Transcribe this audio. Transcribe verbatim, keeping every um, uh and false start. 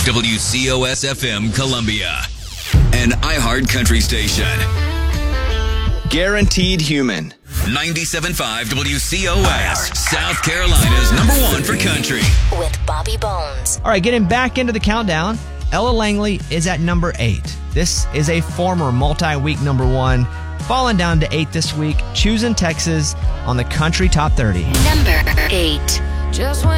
W C O S F M Columbia, an iHeart country station. Guaranteed Human. ninety-seven point five W C O S, South Carolina's number one for country. With Bobby Bones. All right, getting back into the countdown, Ella Langley is at number eight. This is a former multi-week number one, falling down to eight this week, choosing Texas on the Country Top thirty. Number eight. Just when